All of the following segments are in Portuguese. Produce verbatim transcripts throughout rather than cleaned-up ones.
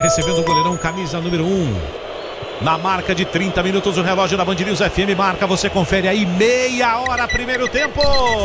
recebendo o goleirão, camisa número um. Na marca de trinta minutos, o relógio da Band News F M marca, você confere aí, meia hora, primeiro tempo.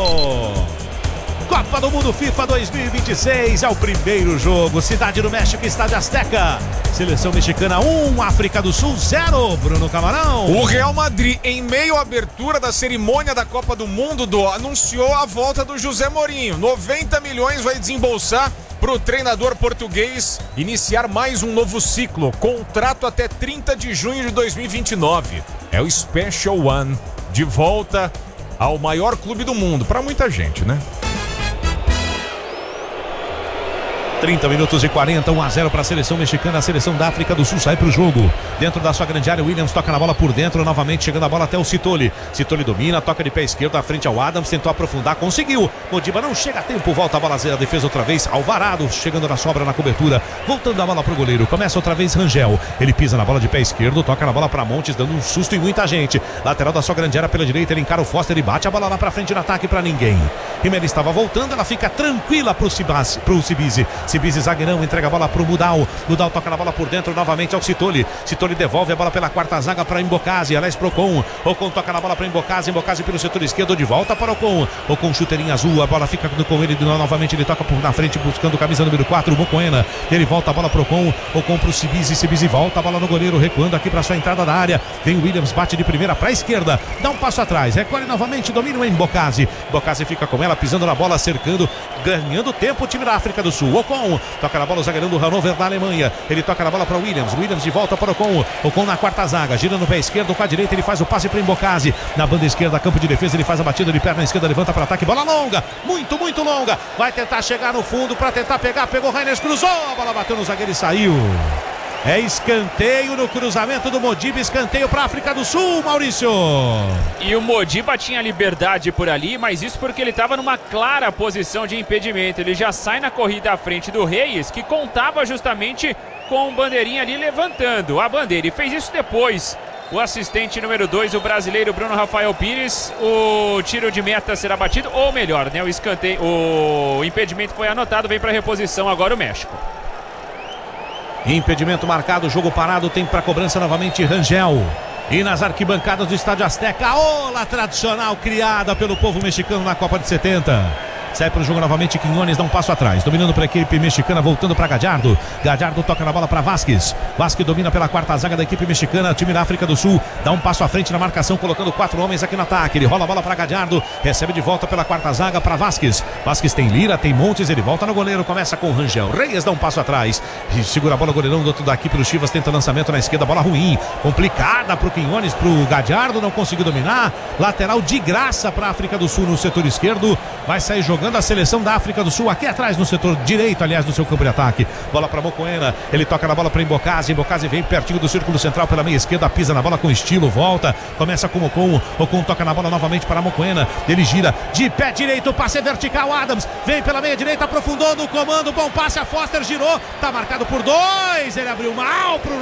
Copa do Mundo FIFA dois mil e vinte e seis, é o primeiro jogo. Cidade do México, Estádio Azteca. Seleção mexicana um, África do Sul zero. Bruno Camarão. O Real Madrid, em meio à abertura da cerimônia da Copa do Mundo, do, anunciou a volta do José Mourinho. noventa milhões vai desembolsar para o treinador português iniciar mais um novo ciclo. Contrato até trinta de junho de dois mil e vinte e nove. É o Special One, de volta ao maior clube do mundo, para muita gente, né? trinta minutos e quarenta, um a zero para a seleção mexicana. A seleção da África do Sul sai para o jogo. Dentro da sua grande área, Williams toca na bola por dentro, novamente chegando a bola até o Citoli. Citoli domina, toca de pé esquerdo, à frente ao Adams, tentou aprofundar, conseguiu. Modiba não chega a tempo, volta a bola zero, a defesa outra vez. Alvarado chegando na sobra, na cobertura, voltando a bola para o goleiro. Começa outra vez Rangel. Ele pisa na bola de pé esquerdo, toca na bola para Montes, dando um susto em muita gente. Lateral da sua grande área pela direita, ele encara o Foster e bate a bola lá para frente no ataque para ninguém. Jimenez estava voltando, ela fica tranquila para o Cibizi. Cibizi zagueirão, entrega a bola pro Mudal. Mudal toca na bola por dentro novamente ao Citoli. Citoli devolve a bola pela quarta zaga para Embocase. Aliás, pro Ocon. Ocon toca na bola para Embocase. Embocase pelo setor esquerdo, de volta para Ocon. Ocon chuteirinha azul. A bola fica com ele novamente. Ele toca por na frente buscando camisa número quatro, Mocoena. Ele volta a bola pro Ocon. Ocon pro Cibizi. Cibizi volta a bola no goleiro, recuando aqui para sua entrada da área. Vem Williams, bate de primeira para a esquerda. Dá um passo atrás. Recolhe novamente. Domina o Embocase. Embocase fica com ela, pisando na bola, cercando, ganhando tempo o time da África do Sul. Ocon toca na bola o zagueirão do Hannover da Alemanha. Ele toca na bola para Williams. Williams de volta para Ocon. Ocon na quarta zaga, gira no pé esquerdo, com a direita ele faz o passe para Embocase. Na banda esquerda, campo de defesa, ele faz a batida de perna esquerda, levanta para ataque, bola longa, muito, muito longa. Vai tentar chegar no fundo para tentar pegar, pegou Reines, cruzou, a bola bateu no zagueiro e saiu. É escanteio no cruzamento do Modiba, escanteio para a África do Sul, Maurício. E o Modiba tinha liberdade por ali, mas isso porque ele estava numa clara posição de impedimento. Ele já sai na corrida à frente do Reis, que contava justamente com o bandeirinha ali levantando a bandeira. E fez isso depois. O assistente número dois, o brasileiro Bruno Rafael Pires. O tiro de meta será batido, ou melhor, né? O escanteio, o impedimento foi anotado, vem para reposição agora o México. Impedimento marcado, jogo parado, tempo para cobrança novamente Rangel. E nas arquibancadas do Estádio Azteca, a ola tradicional criada pelo povo mexicano na Copa de setenta. Sai para o jogo novamente, Quinones dá um passo atrás, dominando para a equipe mexicana, voltando para Gadiardo. Gadiardo toca na bola para Vasquez. Vasquez domina pela quarta zaga da equipe mexicana, time da África do Sul, dá um passo à frente na marcação, colocando quatro homens aqui no ataque. Ele rola a bola para Gadiardo, recebe de volta pela quarta zaga para Vasquez. Vasquez tem Lira, tem Montes, ele volta no goleiro, começa com o Rangel. Reis dá um passo atrás, e segura a bola, o goleirão do outro daqui pelo Chivas, tenta lançamento na esquerda, bola ruim, complicada para o Quinones, para o Gadiardo, não conseguiu dominar. Lateral de graça para a África do Sul no setor esquerdo, vai sair jogando a seleção da África do Sul aqui atrás no setor direito, aliás, no seu campo de ataque. Bola para Mocoena, ele toca na bola para Embocase. Embocase vem pertinho do círculo central pela meia esquerda, pisa na bola com estilo, volta, começa com o Ocon. Ocon toca na bola novamente para Mocoena, ele gira de pé direito, passe vertical, Adams vem pela meia direita, aprofundou no comando, bom passe, a Foster girou, tá marcado por dois, ele abriu mal pro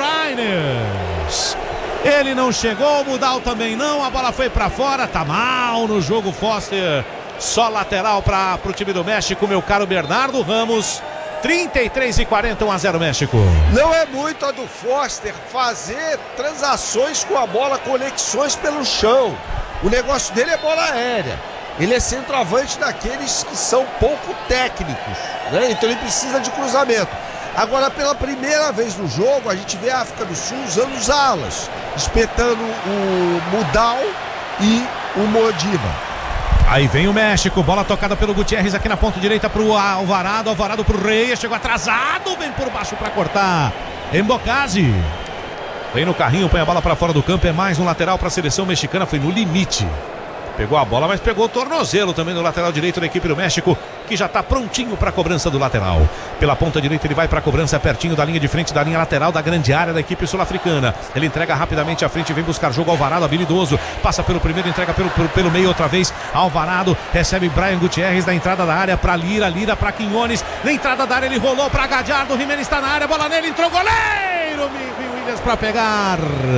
Reines. Ele não chegou, o Mudal também não, a bola foi para fora, tá mal no jogo Foster. Só lateral para o time do México, meu caro Bernardo Ramos. trinta e três e quarenta, um a zero México. Não é muito a do Foster fazer transações com a bola, conexões pelo chão. O negócio dele é bola aérea. Ele é centroavante daqueles que são pouco técnicos, né? Então ele precisa de cruzamento. Agora, pela primeira vez no jogo, a gente vê a África do Sul usando os alas, espetando o Mudal e o Modiba. Aí vem o México, bola tocada pelo Gutierrez aqui na ponta direita pro Alvarado, Alvarado pro Reis, chegou atrasado, vem por baixo para cortar, Embocase. Vem no carrinho, põe a bola para fora do campo, é mais um lateral para a seleção mexicana, foi no limite. Pegou a bola, mas pegou o tornozelo também no lateral direito da equipe do México, que já está prontinho para a cobrança do lateral. Pela ponta direita ele vai para a cobrança pertinho da linha de frente, da linha lateral da grande área da equipe sul-africana. Ele entrega rapidamente à frente, vem buscar jogo, Alvarado habilidoso, passa pelo primeiro, entrega pelo, pelo, pelo meio outra vez, Alvarado recebe Brian Gutierrez na entrada da área para Lira, Lira para Quinones, na entrada da área ele rolou para Gadiardo, Jimenez está na área, bola nele, entrou goleiro, Vim Williams para pegar.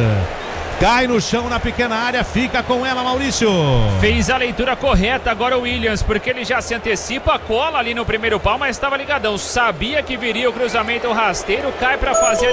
Cai no chão na pequena área, fica com ela, Maurício. Fez a leitura correta agora o Williams, porque ele já se antecipa, cola ali no primeiro pau, mas estava ligadão. Sabia que viria o cruzamento rasteiro, cai para fazer a